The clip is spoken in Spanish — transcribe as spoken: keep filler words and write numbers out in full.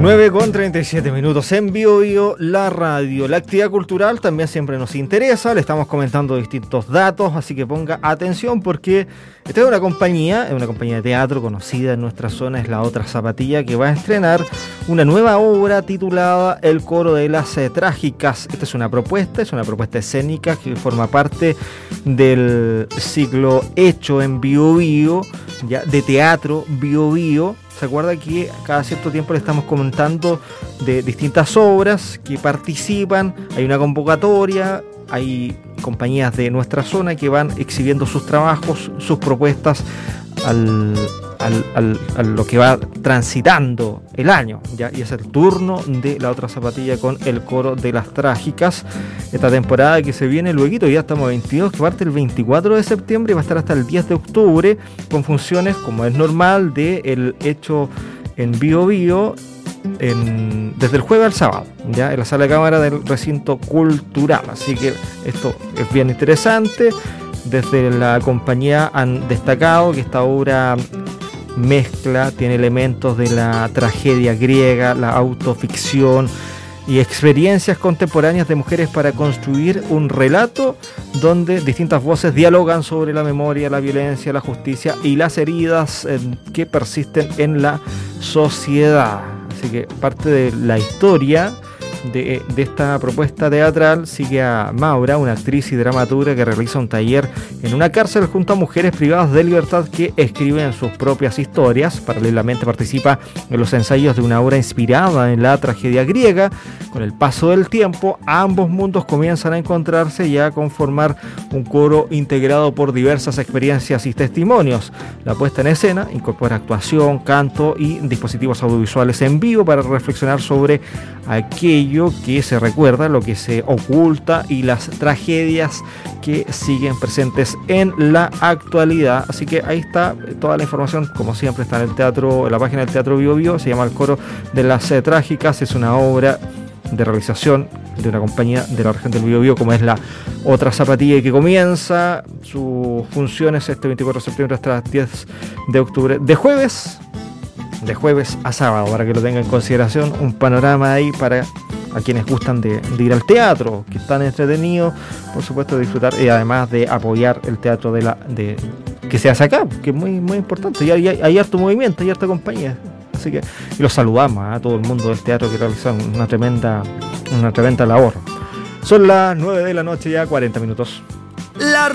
nueve con treinta y siete minutos en Bio Bio, la radio. La actividad cultural también siempre nos interesa, le estamos comentando distintos datos, así que ponga atención porque esta es una compañía, es una compañía de teatro conocida en nuestra zona, es La Otra Zapatilla, que va a estrenar una nueva obra titulada El Coro de las eh, Trágicas. Esta es una propuesta, es una propuesta escénica que forma parte del ciclo hecho en Bio Bio, ya, de teatro Bio Bio. ¿Se acuerda que cada cierto tiempo le estamos comentando de distintas obras que participan? Hay una convocatoria, hay compañías de nuestra zona que van exhibiendo sus trabajos, sus propuestas al, al, al, a lo que va transitando el año, ¿ya? Y es el turno de La Otra Zapatilla con El Coro de las Trágicas. Esta temporada que se viene luego, ya estamos a veintidós, que parte el veinticuatro de septiembre y va a estar hasta el diez de octubre con funciones, como es normal, de el hecho en Bio Bio, en, desde el jueves al sábado, ya en la sala de cámara del recinto cultural. Así que esto es bien interesante. Desde la compañía han destacado que esta obra mezcla, tiene elementos de la tragedia griega, la autoficción y experiencias contemporáneas de mujeres para construir un relato donde distintas voces dialogan sobre la memoria, la violencia, la justicia y las heridas eh, que persisten en la sociedad. Así que parte de la historia de, de esta propuesta teatral sigue a Maura, una actriz y dramaturga que realiza un taller en una cárcel junto a mujeres privadas de libertad que escriben sus propias historias. Paralelamente participa en los ensayos de una obra inspirada en la tragedia griega. Con el paso del tiempo, ambos mundos comienzan a encontrarse y a conformar un coro integrado por diversas experiencias y testimonios. La puesta en escena incorpora actuación, canto y dispositivos audiovisuales en vivo para reflexionar sobre aquello que se recuerda, lo que se oculta y las tragedias que siguen presentes en la actualidad. Así que ahí está toda la información, como siempre está en el teatro, en la página del Teatro Bio Bio. Se llama El Coro de las eh, Trágicas. Es una obra de realización de una compañía de la región del Bio Bio, como es La Otra Zapatilla, y que comienza sus funciones este veinticuatro de septiembre hasta las diez de octubre, de jueves de jueves a sábado, para que lo tengan en consideración. Un panorama ahí para a quienes gustan de, de ir al teatro, que están entretenidos, por supuesto, de disfrutar y además de apoyar el teatro de la de que se hace acá, que es muy, muy importante. Y hay, hay, hay harto movimiento, hay harta compañía. Así que y los saludamos a todo el mundo del teatro que realizan una tremenda, una tremenda labor. Son las nueve de la noche, ya cuarenta minutos. La